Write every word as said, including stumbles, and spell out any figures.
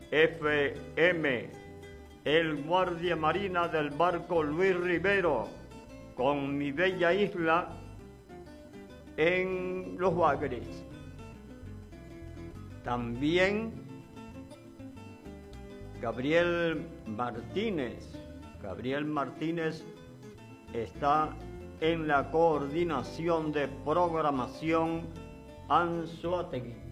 F M, el guardia marina del barco Luis Rivero, con Mi Bella Isla en Los Bagres. También Gabriel Martínez. Gabriel Martínez está en la coordinación de programación Anzoátegui.